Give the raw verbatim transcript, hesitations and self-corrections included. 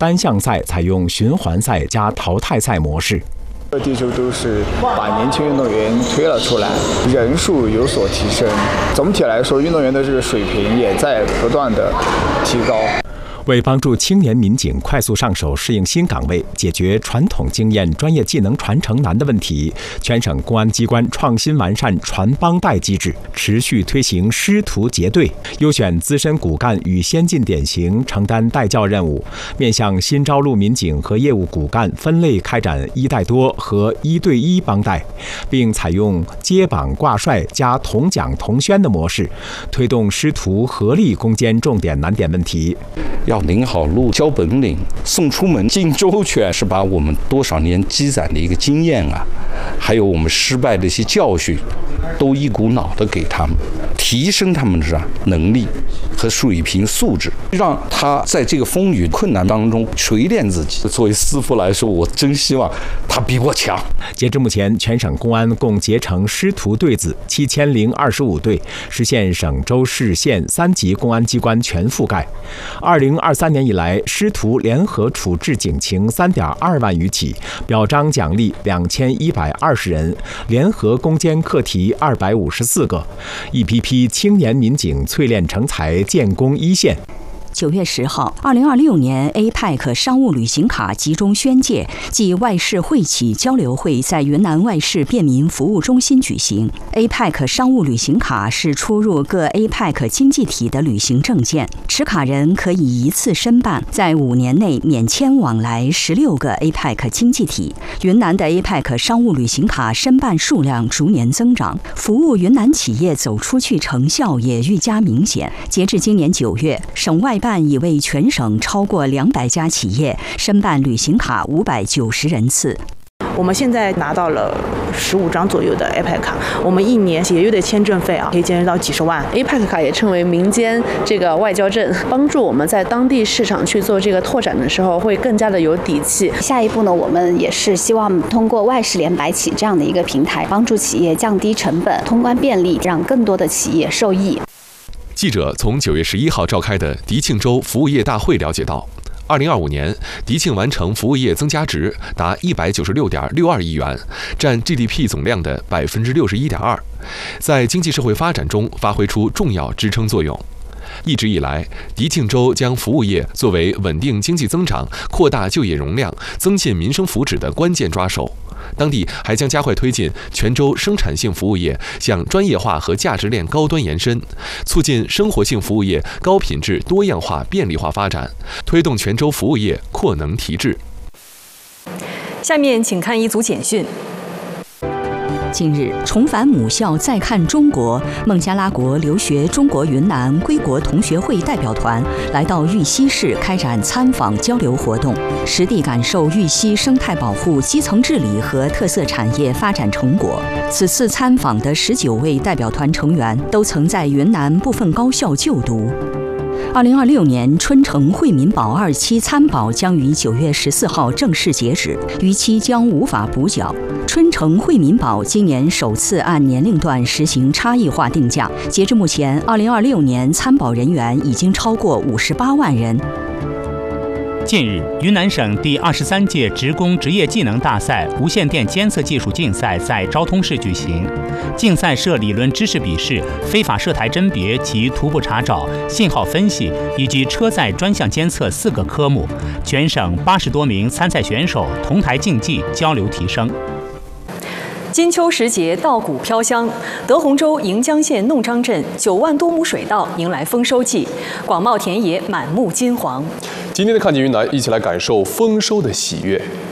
单项赛采用循环赛加淘汰赛模式。 各地区都是把年轻运动员推了出来，人数有所提升。总体来说，运动员的这个水平也在不断的提高。 为帮助青年民警快速上手适应新岗位，解决传统经验、专业技能传承难的问题，全省公安机关创新完善传帮带机制，持续推行师徒结对，优选资深骨干与先进典型承担带教任务，面向新招录民警和业务骨干分类开展一带多和一对一帮带，并采用接榜挂帅加同奖同宣的模式，推动师徒合力攻坚重点难点问题。 要领好路、教本领、送出门、尽周全，是把我们多少年积攒的一个经验啊，还有我们失败的一些教训，都一股脑的给他们，提升他们的能力和水平素质，让他在这个风雨困难当中锤炼自己。作为师傅来说，我真希望他比我强。 截至目前，全省公安共结成师徒队子七千零二十五队，实现省州市县三级公安机关全覆盖。二零二三年以来，师徒联合处置警情三点二万余起，表彰奖励两千一百二十人，联合攻坚课题二百五十四个，一批批青年民警淬炼成才，建功一线。 九月十号，二零二六年 A P E C 商务旅行卡集中宣介暨外事会企交流会在云南外事便民服务中心举行。A P E C 商务旅行卡是出入各 A P E C 经济体的旅行证件，持卡人可以一次申办，在五年内免签往来十六个 A P E C 经济体。云南的 A P E C 商务旅行卡申办数量逐年增长，服务云南企业走出去成效也愈加明显。截至今年九月，省外办已为全省超过两百家企业申办旅行卡五百九十人次。 我们现在拿到了十五张左右的 A P E C 卡，我们一年节约的签证费啊，可以节约到几十万。 A P E C 卡也称为民间这个外交证，帮助我们在当地市场去做这个拓展的时候会更加的有底气。 下一步呢，我们也是希望通过外事联百企这样的一个平台，帮助企业降低成本、通关便利，让更多的企业受益。 记者从九月十一号召开的迪庆州服务业大会了解到，二零二五年迪庆完成服务业增加值达一百九十六点六二亿元，占 G D P 总量的百分之六十一点二，在经济社会发展中发挥出重要支撑作用。一直以来，迪庆州将服务业作为稳定经济增长、扩大就业容量、增进民生福祉的关键抓手。当地还将加快推进全州生产性服务业向专业化和价值链高端延伸，促进生活性服务业高品质、多样化、便利化发展，推动全州服务业扩能提质。 下面请看一组简讯。 近日，重返母校再看中国，孟加拉国留学中国云南归国同学会代表团来到玉溪市开展参访交流活动，实地感受玉溪生态保护、基层治理和特色产业发展成果。此次参访的十九位代表团成员都曾在云南部分高校就读。二零二六年春城惠民保二期参保将于九月十四号正式截止，逾期将无法补缴。春城惠民保今年首次按年龄段实行差异化定价，截至目前，二零二六年参保人员已经超过五十八万人。 近日，云南省第二十三届职工职业技能大赛无线电监测技术竞赛在昭通市举行。竞赛设理论知识笔试、非法涉台甄别及徒步查找、信号分析以及车载专项监测四个科目，全省八十多名参赛选手同台竞技，交流提升。 金秋时节，稻谷飘香。德宏州盈江县弄张镇九万多亩水稻迎来丰收季，广袤田野满目金黄。 今天的看见云南，一起来感受丰收的喜悦。